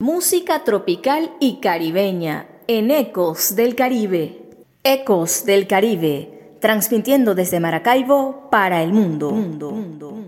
Música tropical y caribeña en Ecos del Caribe. Ecos del Caribe, transmitiendo desde Maracaibo para el mundo.